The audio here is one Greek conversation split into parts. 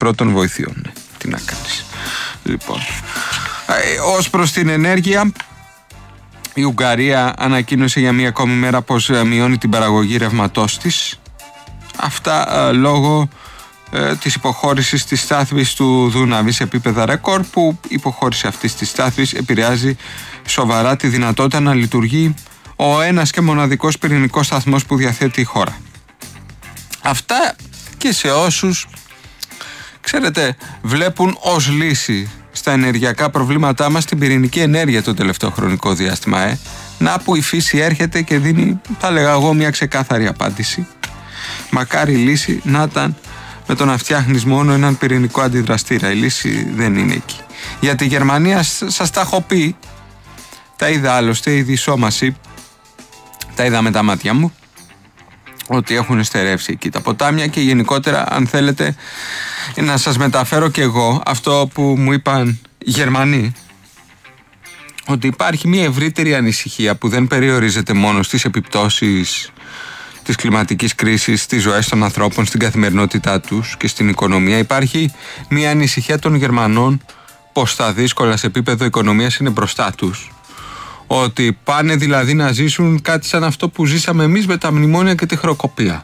πρώτων βοηθειών. Τι να κάνεις. Λοιπόν, ως προς την ενέργεια, η Ουγγαρία ανακοίνωσε για μία ακόμη μέρα πως μειώνει την παραγωγή ρευματός της. Αυτά λόγω της υποχώρησης της στάθμης του Δούναβη σε επίπεδα ρεκόρ, που η υποχώρηση αυτής της στάθμης επηρεάζει σοβαρά τη δυνατότητα να λειτουργεί ο ένας και μοναδικός πυρηνικός σταθμός που διαθέτει η χώρα. Αυτά και σε όσους, ξέρετε, βλέπουν ως λύση στα ενεργειακά προβλήματά μας την πυρηνική ενέργεια το τελευταίο χρονικό διάστημα. Να που η φύση έρχεται και δίνει, θα λέγα εγώ, μια ξεκάθαρη απάντηση. Μακάρι η λύση να ήταν με το να φτιάχνεις μόνο έναν πυρηνικό αντιδραστήρα. Η λύση δεν είναι εκεί. Για τη Γερμανία σας τα έχω πει, τα είδα άλλωστε, η διεισόμαση, τα είδα με τα μάτια μου, ότι έχουν στερεύσει εκεί τα ποτάμια, και γενικότερα, αν θέλετε να σας μεταφέρω και εγώ αυτό που μου είπαν Γερμανοί, ότι υπάρχει μια ευρύτερη ανησυχία που δεν περιορίζεται μόνο στις επιπτώσεις της κλιματικής κρίσης στις ζωές των ανθρώπων, στην καθημερινότητά τους και στην οικονομία. Υπάρχει μια ανησυχία των Γερμανών πως τα δύσκολα σε επίπεδο οικονομίας είναι μπροστά τους. Ότι πάνε δηλαδή να ζήσουν κάτι σαν αυτό που ζήσαμε εμείς με τα μνημόνια και τη χρεοκοπία.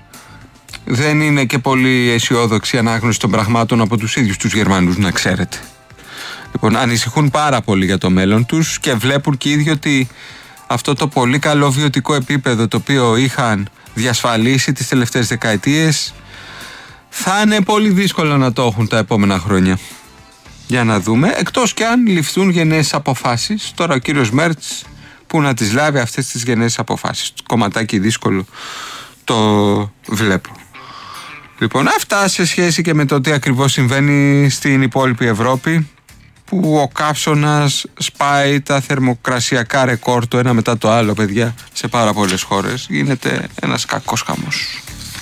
Δεν είναι και πολύ αισιόδοξη ανάγνωση των πραγμάτων από τους ίδιους τους Γερμανούς, να ξέρετε. Λοιπόν, ανησυχούν πάρα πολύ για το μέλλον τους και βλέπουν και οι ίδιοι ότι αυτό το πολύ καλό βιωτικό επίπεδο το οποίο είχαν διασφαλίσει τις τελευταίες δεκαετίες θα είναι πολύ δύσκολο να το έχουν τα επόμενα χρόνια. Για να δούμε, εκτός και αν ληφθούν γενναίες αποφάσεις. Τώρα ο κύριος Μέρτς που να τις λάβει αυτές τις γενναίες αποφάσεις. Κομματάκι δύσκολο το βλέπω. Λοιπόν, αυτά σε σχέση και με το τι ακριβώς συμβαίνει στην υπόλοιπη Ευρώπη, που ο καύσωνας σπάει τα θερμοκρασιακά ρεκόρ το ένα μετά το άλλο, παιδιά, σε πάρα πολλές χώρες. Γίνεται ένας κακός χαμός.